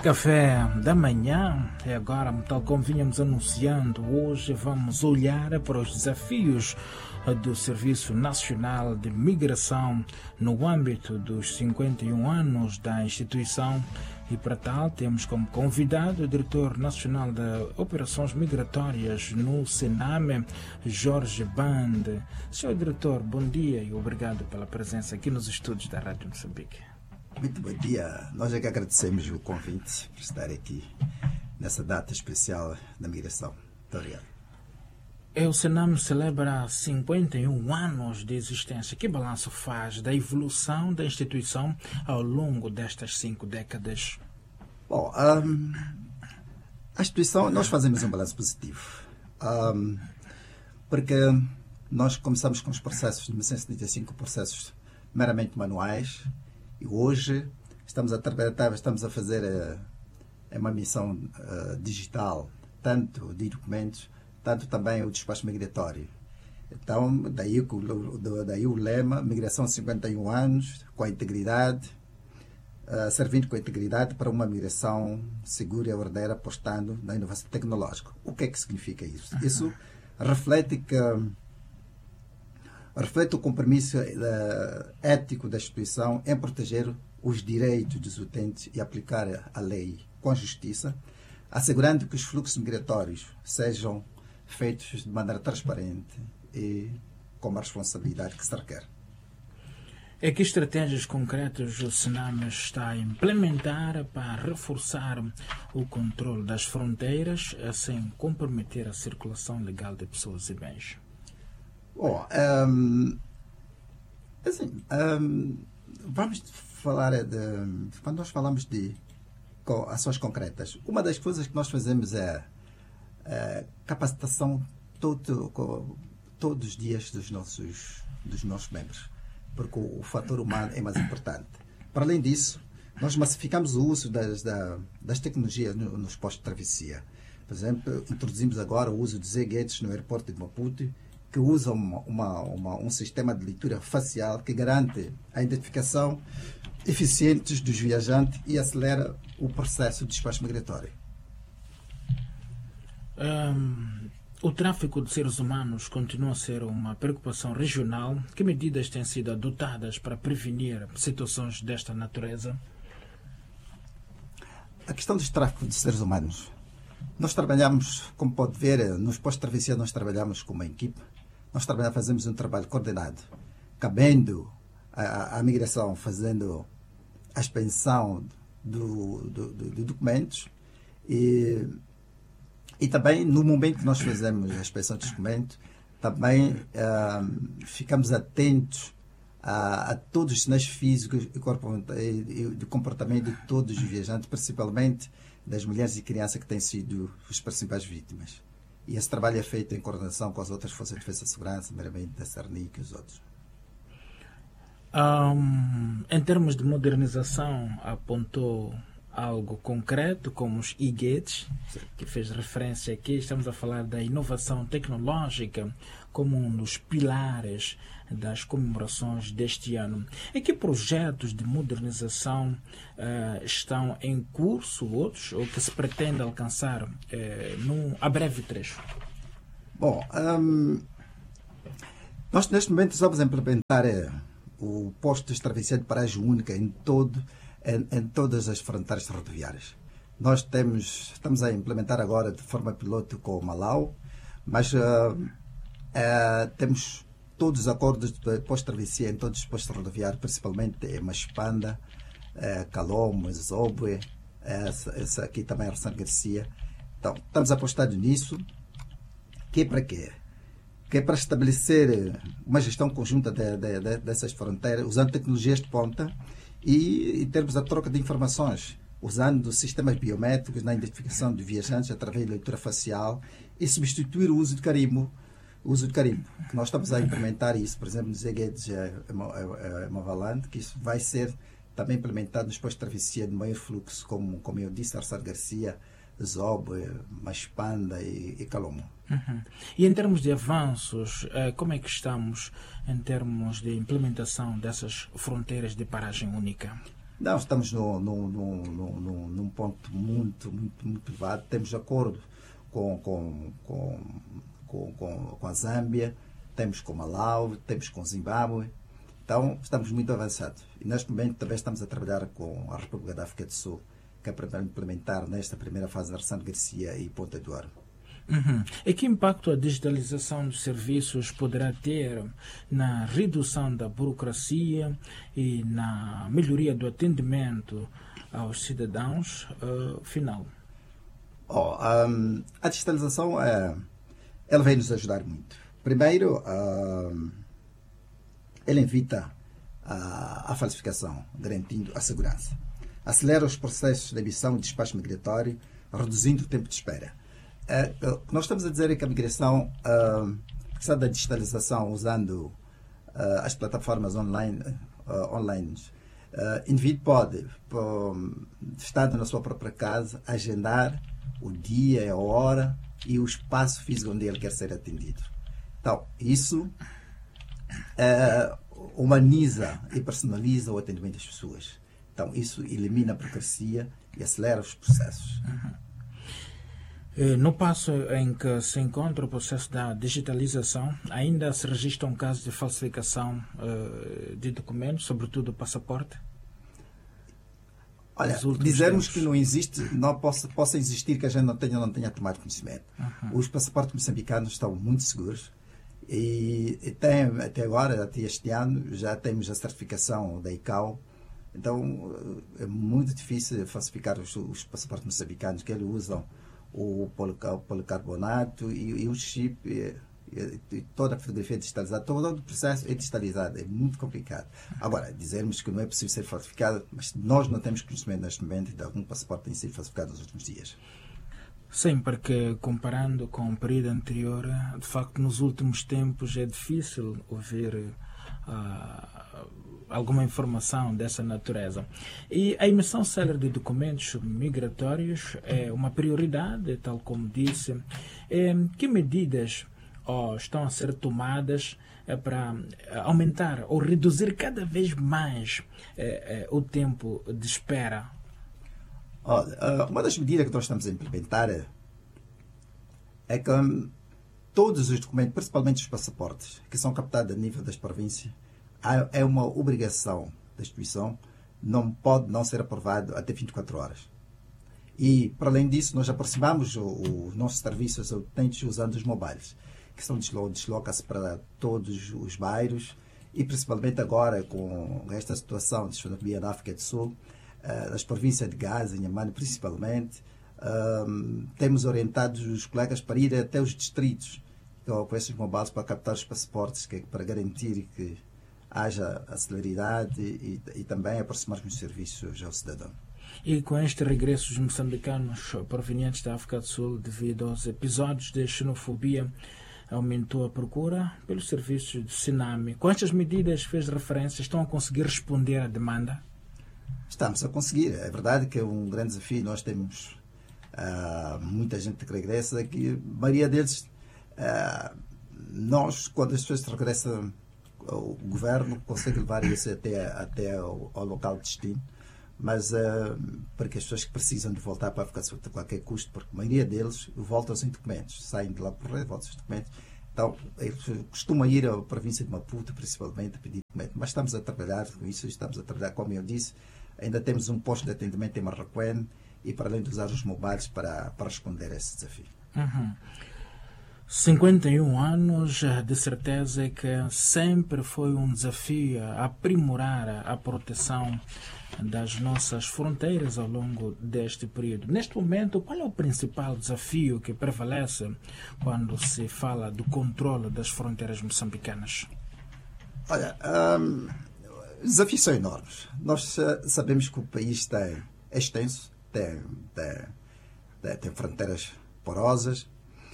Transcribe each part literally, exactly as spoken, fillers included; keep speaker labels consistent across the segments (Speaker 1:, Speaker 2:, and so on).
Speaker 1: Café da manhã, e agora, tal como vínhamos anunciando, hoje vamos olhar para os desafios do Serviço Nacional de Migração no âmbito dos cinquenta e um anos da instituição. E para tal temos como convidado o Diretor Nacional de Operações Migratórias no Sename, Jorge Bande. Senhor Diretor, bom dia e obrigado pela presença aqui nos estúdios da Rádio Moçambique.
Speaker 2: Muito bom dia. Nós é que agradecemos o convite por estar aqui nessa data especial da migração. Muito obrigado.
Speaker 1: O Sename celebra cinquenta e um anos de existência. Que balanço faz da evolução da instituição ao longo destas cinco décadas?
Speaker 2: Bom, um, a instituição, nós fazemos um balanço positivo. Um, porque nós começamos com os processos de mil novecentos e setenta e cinco, processos meramente manuais, e hoje estamos a trabalhar, estamos a fazer uh, uma missão uh, digital, tanto de documentos, tanto também o despacho migratório. Então, daí, daí o lema, migração cinquenta e um anos, com a integridade, uh, servindo com a integridade para uma migração segura e ordeira, apostando na inovação tecnológica. O que é que significa isso? Uhum. Isso reflete que reflete o compromisso uh, ético da instituição em proteger os direitos dos utentes e aplicar a lei com justiça, assegurando que os fluxos migratórios sejam feitos de maneira transparente e com a responsabilidade que se requer.
Speaker 1: E que estratégias concretas o Sename está a implementar para reforçar o controle das fronteiras sem comprometer a circulação legal de pessoas e bens?
Speaker 2: Bom, um, assim, um, vamos falar de... Quando nós falamos de ações concretas, uma das coisas que nós fazemos é Uh, capacitação todo, todos os dias dos nossos, dos nossos membros, porque o, o fator humano é mais importante. Para além disso, nós massificamos o uso das, da, das tecnologias no, nos postos de travessia. Por exemplo, introduzimos agora o uso de Z-Gates no aeroporto de Maputo, que usa uma, uma, uma, um sistema de leitura facial que garante a identificação eficiente dos viajantes e acelera o processo de despacho migratório.
Speaker 1: Um, o tráfico de seres humanos continua a ser uma preocupação regional. Que medidas têm sido adotadas para prevenir situações desta natureza?
Speaker 2: A questão do tráfico de seres humanos. Nós trabalhamos, como pode ver, nos postos de travessia nós trabalhamos com uma equipe. Nós trabalhamos, fazemos um trabalho coordenado, cabendo a, a migração, fazendo a expensão do, do, do, de documentos e E também, no momento que nós fazemos a inspeção dos documentos, também uh, ficamos atentos a, a todos os sinais físicos e de comportamento de todos os viajantes, principalmente das mulheres e crianças que têm sido as principais vítimas. E esse trabalho é feito em coordenação com as outras forças de defesa e segurança, meramente da Cernic e os outros.
Speaker 1: Um, em termos de modernização, apontou algo concreto, como os e-gates, que fez referência aqui. Estamos a falar da inovação tecnológica como um dos pilares das comemorações deste ano. E que projetos de modernização uh, estão em curso, outros, ou que se pretende alcançar uh, num, a breve trecho?
Speaker 2: Bom, um, nós neste momento estamos a implementar uh, o posto de travessia de paragem única em todo Em, em todas as fronteiras rodoviárias. Nós temos, estamos a implementar agora de forma piloto com o Malau, mas uh, uh, temos todos os acordos de pós-travessia em todos os postos rodoviários, principalmente em Machipanda, uh, Calomo, Zobre, essa, essa aqui também é Rossano Garcia. Então, estamos apostados nisso. Que é para quê? Que é para estabelecer uma gestão conjunta de, de, de, dessas fronteiras, usando tecnologias de ponta, e em termos da troca de informações, usando sistemas biométricos na identificação de viajantes através de leitura facial e substituir o uso de carimbo. O uso de carimbo, que nós estamos a implementar isso, por exemplo, no Z-Gates Movalante, que isso vai ser também implementado nos postos de travessia de maior fluxo, como, como eu disse, Arsar Garcia, Zobre, Machipanda e, e Calomo.
Speaker 1: Uhum. E em termos de avanços, como é que estamos em termos de implementação dessas fronteiras de paragem única?
Speaker 2: Não, estamos no, no, no, no, no, num ponto muito, muito, muito elevado. Temos acordo com, com, com, com, com, com a Zâmbia, temos com Malau, temos com Zimbábue. Então, estamos muito avançados. E neste momento também estamos a trabalhar com a República da África do Sul, que é para implementar nesta primeira fase da Ressano Garcia e Ponta do Ouro.
Speaker 1: Uhum. E que impacto a digitalização dos serviços poderá ter na redução da burocracia e na melhoria do atendimento aos cidadãos uh, final?
Speaker 2: Oh, um, a digitalização uh, ela vai nos ajudar muito. Primeiro, uh, ela evita a, a falsificação, garantindo a segurança. Acelera os processos de emissão e despacho migratório, reduzindo o tempo de espera. Uh, uh, nós estamos a dizer que a migração, uh, precisa da digitalização usando uh, as plataformas online, uh, online. Uh, o indivíduo pode, um, estando na sua própria casa, agendar o dia, a hora e o espaço físico onde ele quer ser atendido. Então, isso uh, humaniza e personaliza o atendimento das pessoas. Então, isso elimina a burocracia e acelera os processos.
Speaker 1: Uhum. No passo em que se encontra o processo da digitalização, ainda se registram casos de falsificação uh, de documentos, sobretudo o passaporte?
Speaker 2: Olha, dizermos que não existe, não possa, possa existir que a gente não tenha, não tenha tomado conhecimento. Uhum. Os passaportes moçambicanos estão muito seguros e, e tem, até agora, até este ano, já temos a certificação da I C A O. Então, é muito difícil falsificar os, os passaportes moçambicanos, que eles usam o policarbonato e, e o chip, e, e toda a fotografia digitalizada, todo o processo é digitalizado, é muito complicado. Agora, dizermos que não é possível ser falsificado, mas nós não temos conhecimento neste momento de algum passaporte tem sido falsificado nos últimos dias.
Speaker 1: Sim, porque comparando com o período anterior, de facto, nos últimos tempos é difícil ouvir uh, alguma informação dessa natureza. E a emissão célere de documentos migratórios é uma prioridade, tal como disse. É, que medidas oh, estão a ser tomadas é, para aumentar ou reduzir cada vez mais é, é, o tempo de espera?
Speaker 2: Olha, uma das medidas que nós estamos a implementar é, é que um, todos os documentos, principalmente os passaportes, que são captados a nível das províncias, é uma obrigação da instituição, não pode não ser aprovado até vinte e quatro horas. E, para além disso, nós aproximamos os nossos serviços utentes usando os mobiles, que são desloca-se para todos os bairros e, principalmente agora, com esta situação de disponibilidade na África do Sul, das províncias de Gaza, Inhamane, principalmente, um, temos orientado os colegas para ir até os distritos com esses mobiles para captar os passaportes, que é para garantir que haja a celeridade e, e também aproximarmos os serviços ao cidadão.
Speaker 1: E com este regresso dos moçambicanos provenientes da África do Sul, devido aos episódios de xenofobia, aumentou a procura pelos serviços do Siname. Com estas medidas, fez referência, estão a conseguir responder à demanda?
Speaker 2: Estamos a conseguir. É verdade que é um grande desafio. Nós temos uh, muita gente que regressa, que a maioria deles, uh, nós, quando as pessoas regressam, o governo consegue levar isso até, até ao, ao local de destino, mas uh, porque as pessoas que precisam de voltar para a África do Sul a qualquer custo, porque a maioria deles voltam sem documentos, saem de lá por rei, voltam sem documentos. Então, eles costumam ir à província de Maputo, principalmente, a pedir documentos. Mas estamos a trabalhar com isso, estamos a trabalhar, como eu disse, ainda temos um posto de atendimento em Marraquém e para além de usar os mobiles para, para responder a esse desafio.
Speaker 1: Uhum. cinquenta e um anos, de certeza que sempre foi um desafio aprimorar a proteção das nossas fronteiras ao longo deste período. Neste momento, qual é o principal desafio que prevalece quando se fala do controle das fronteiras moçambicanas?
Speaker 2: Olha, um, os desafios são enormes. Nós sabemos que o país tem, é extenso, tem, tem, tem, tem fronteiras porosas.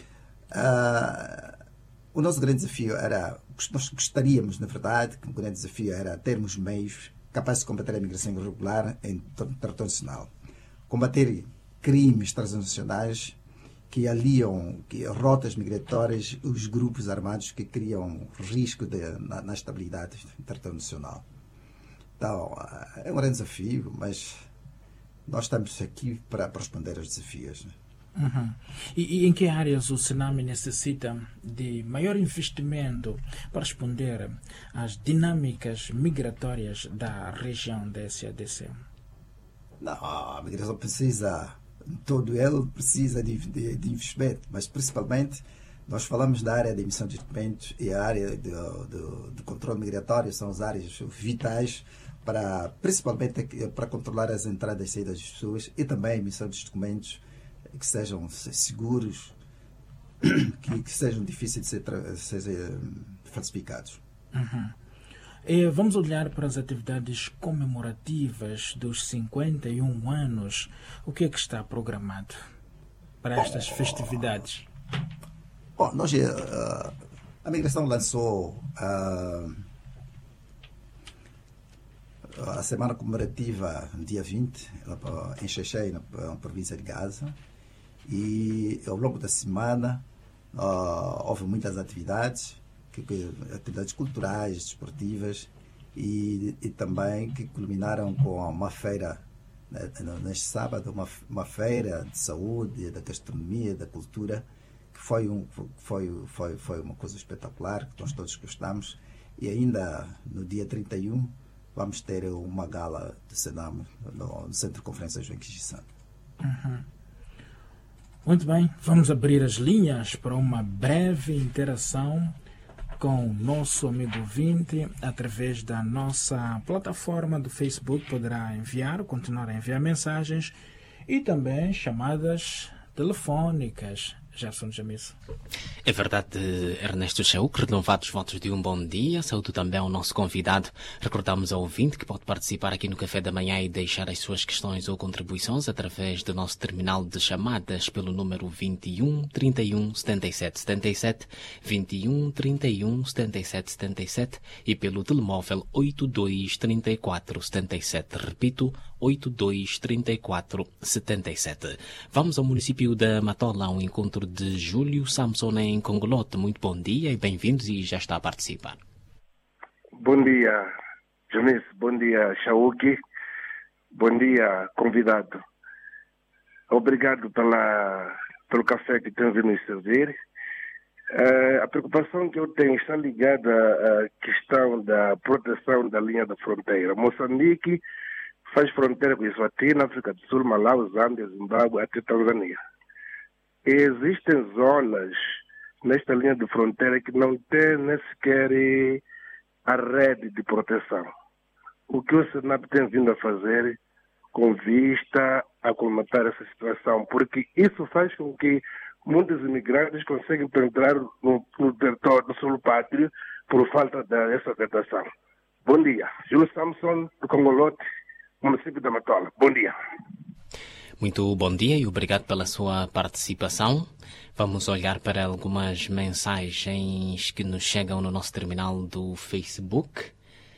Speaker 2: Uh, o nosso grande desafio era, nós gostaríamos, na verdade, que o grande desafio era termos meios capazes de combater a imigração irregular em território nacional, combater crimes transnacionais que aliam que, rotas migratórias, os grupos armados que criam risco de, na, na estabilidade do território nacional. Então, é um grande desafio, mas nós estamos aqui para responder aos desafios.
Speaker 1: Uhum. E, e em que áreas o Sename necessita de maior investimento para responder às dinâmicas migratórias da região da S A D C?
Speaker 2: Não, a migração precisa, todo ele precisa de, de, de investimento, mas principalmente nós falamos da área de emissão de documentos e a área do, do, do controle migratório, são as áreas vitais para, principalmente para controlar as entradas e saídas das pessoas e também a emissão dos documentos que sejam seguros, que, que sejam difíceis de ser, ser falsificados.
Speaker 1: Uhum. E vamos olhar para as atividades comemorativas dos cinquenta e um anos. O que é que está programado para estas festividades?
Speaker 2: Bom, nós, uh, a migração lançou uh, a semana comemorativa no dia vinte, em Xexé, na província de Gaza. E ao longo da semana uh, houve muitas atividades, que, que, atividades culturais, desportivas e, e também que culminaram com uma feira, né, neste sábado, uma, uma feira de saúde, da gastronomia, da cultura, que foi, um, foi, foi, foi uma coisa espetacular, que nós todos gostamos. E ainda no dia trinta e um vamos ter uma gala de Sename no, no Centro de Conferências João Quixissano.
Speaker 1: Uhum. Muito bem, vamos abrir as linhas para uma breve interação com o nosso amigo ouvinte através da nossa plataforma do Facebook. Poderá enviar, continuar a enviar mensagens e também chamadas telefónicas. Gerson Jamice.
Speaker 3: É verdade, Ernesto Chauk, renovados votos de um bom dia. Saúdo também ao nosso convidado. Recordamos ao ouvinte que pode participar aqui no Café da Manhã e deixar as suas questões ou contribuições através do nosso terminal de chamadas pelo número vinte e um, trinta e um, setenta e sete, setenta e sete, vinte e um, trinta e um, setenta e sete, setenta e sete e pelo telemóvel oito dois, trinta e quatro, setenta e sete. Repito, oito dois, trinta e quatro, setenta e sete. Vamos ao município da Matola, ao encontro de Júlio Samson em Congolote. Muito bom dia e bem-vindos, e já está a participar.
Speaker 4: Bom dia, Janice. Bom dia, Chauk. Bom dia, convidado. Obrigado pela, pelo café que tem vindo me servir. Uh, a preocupação que eu tenho está ligada à questão da proteção da linha da fronteira. Moçambique faz fronteira com Eswatini, África do Sul, Malawi, Zâmbia, Zimbábue até Tanzânia. E existem zonas nesta linha de fronteira que não têm nem sequer a rede de proteção. O que o Senap tem vindo a fazer com vista a colmatar essa situação, porque isso faz com que muitos imigrantes conseguem penetrar no, no território do sul pátrio por falta dessa proteção. Bom dia. Júlio Samson, do Congolote, município da Matola. Bom dia.
Speaker 3: Muito bom dia e obrigado pela sua participação. Vamos olhar para algumas mensagens que nos chegam no nosso terminal do Facebook.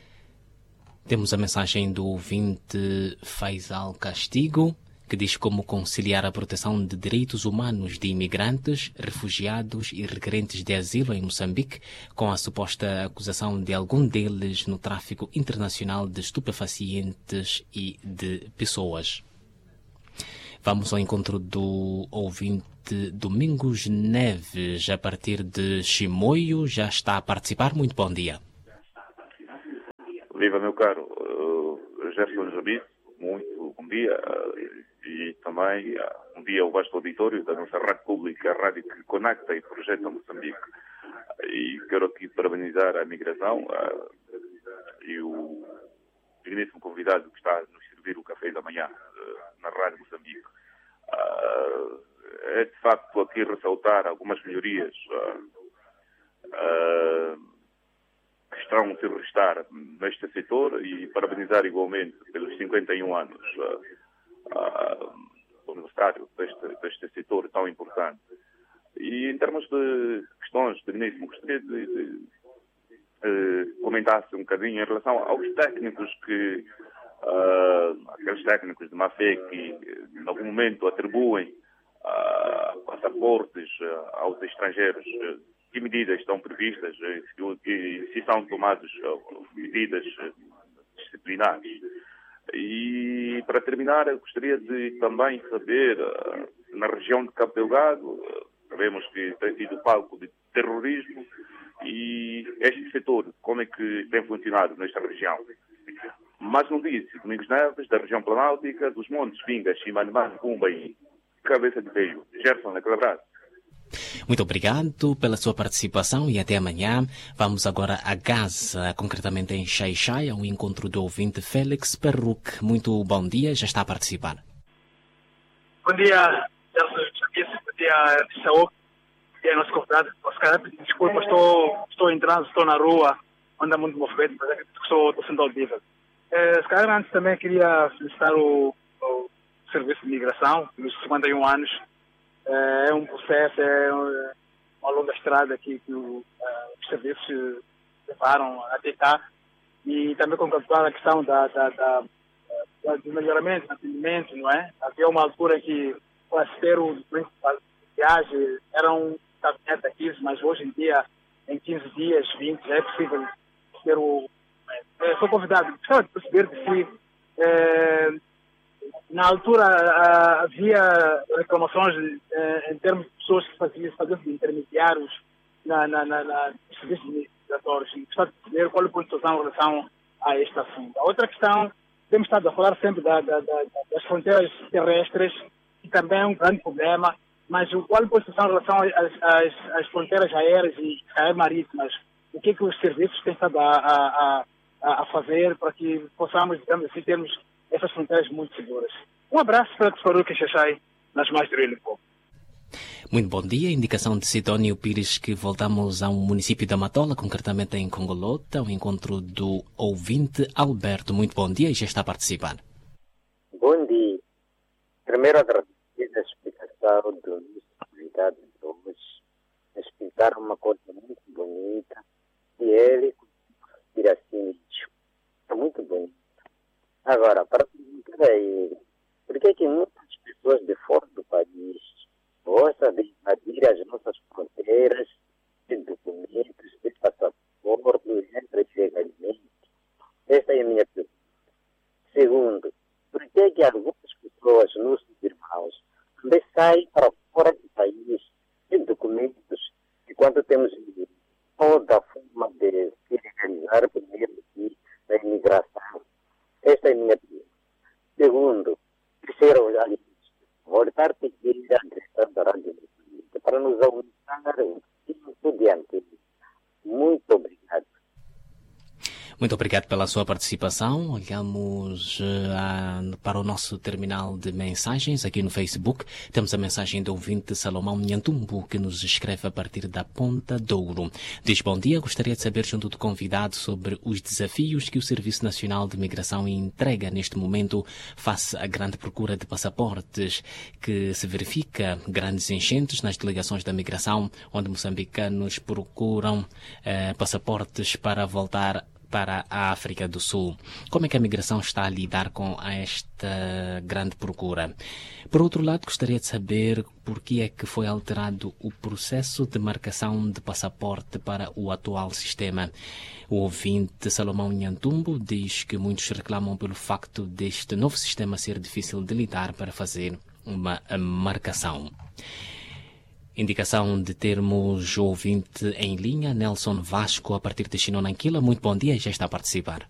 Speaker 3: Temos a mensagem do ouvinte Faisal Castigo, que diz como conciliar a proteção de direitos humanos de imigrantes, refugiados e requerentes de asilo em Moçambique com a suposta acusação de algum deles no tráfico internacional de estupefacientes e de pessoas. Vamos ao encontro do ouvinte Domingos Neves, a partir de Chimoio, já está a participar. Muito bom dia.
Speaker 5: Viva, meu caro uh, Gerson Jabis, muito bom dia uh, e também uh, um dia ao vasto auditório da nossa rádio pública, a rádio que conecta e projeta Moçambique. E quero aqui parabenizar a migração uh, e o digníssimo convidado que está a nos servir o café da manhã uh, na rádio Moçambique. Uh, é de facto aqui ressaltar algumas melhorias uh, uh, que estão a se registrar neste setor e parabenizar igualmente pelos cinquenta e um anos uh, uh, do aniversário deste, deste setor tão importante. E em termos de questões, digníssimo, gostaria de, de, de uh, comentasse um bocadinho em relação aos técnicos que Uh, aqueles técnicos de má fé que em algum momento atribuem uh, passaportes uh, aos estrangeiros. Uh, que medidas estão previstas uh, e se são tomadas uh, medidas uh, disciplinares. E, para terminar, eu gostaria de também saber, na região de Cabo Delgado, sabemos que tem sido palco de terrorismo, e este setor, como é que tem funcionado nesta região? Mais um disse, Domingos Neves, da região planáltica, dos Montes, Vingas, Chimanimã, Pumba e Cabeça de Veio. Gerson, aquele abraço.
Speaker 3: Muito obrigado pela sua participação e até amanhã. Vamos agora a Gaza, concretamente em Xai-Xai, ao encontro do ouvinte Félix Perruc. Muito bom dia, já está a participar.
Speaker 6: Bom dia, Gerson. Bom dia, Saúl. E a nossa convidada. Oscar, desculpa, estou, estou em trânsito, estou na rua, anda muito movimento, mas é que estou, estou sendo audível. Eh, se calhar antes também queria felicitar o, o Serviço de Migração, nos cinquenta e um anos. Eh, é um processo, é uma longa estrada que, que o, eh, os serviços levaram até cá. E também congratular a questão da, da, da, da, do melhoramento, do atendimento, não é? Havia uma altura que para ter o principal viagem eram quinze dias, mas hoje em dia, em quinze dias, vinte, já é possível ter o... É, sou convidado, gostava de perceber que se é, na altura a, havia reclamações é, em termos de pessoas que faziam, faziam de intermediários na, na, na, na serviços migratórios. Gostava de perceber qual é a posição em relação a este assunto. A outra questão, temos estado a falar sempre da, da, da, das fronteiras terrestres, que também é um grande problema. Mas qual é a posição em relação às, às, às fronteiras aéreas e marítimas? O que é que os serviços têm estado a, a, a, a fazer para que possamos, digamos assim, termos essas fronteiras muito seguras? Um abraço para o Faruque Xai-Xai, nas mais de Rio.
Speaker 3: Muito bom dia. Indicação de Sidónio Pires que voltamos ao município da Matola, concretamente em Congolota, ao encontro do ouvinte Alberto. Muito bom dia e já está a participar.
Speaker 7: Bom dia. Primeiro agradecer a explicação do nosso convidado de hoje. Explicar uma coisa muito bonita e ele ir assim, é muito bonito. Agora, para perguntar a ele, por que que muitas pessoas de fora do país gostam de invadir as nossas fronteiras, de documentos, de passaporte, entra ilegalmente? Esta é a minha pergunta. Segundo, por que que algumas pessoas, nossos irmãos, também saem para fora do país sem documentos, enquanto temos toda a forma de se legalizar primeiro aqui da imigração? Esta é a minha pergunta. Segundo, terceiro, voltar a pedir a direção da Rádio para nos aumentar o tempo de antena. Muito obrigado.
Speaker 3: Muito obrigado pela sua participação. Olhamos uh, para o nosso terminal de mensagens aqui no Facebook. Temos a mensagem do ouvinte Salomão Nhantumbo, que nos escreve a partir da Ponta Douro. Diz: bom dia, gostaria de saber, junto do convidado, sobre os desafios que o Serviço Nacional de Migração entrega neste momento face à grande procura de passaportes que se verifica, grandes enchentes nas delegações da migração, onde moçambicanos procuram uh, passaportes para voltar para a África do Sul. Como é que a migração está a lidar com esta grande procura? Por outro lado, gostaria de saber por que é que foi alterado o processo de marcação de passaporte para o atual sistema. O ouvinte Salomão Nhantumbo diz que muitos reclamam pelo facto deste novo sistema ser difícil de lidar para fazer uma marcação. Indicação de termos ouvinte em linha, Nelson Vasco, a partir de Chinonanquila. Muito bom dia, já está a participar.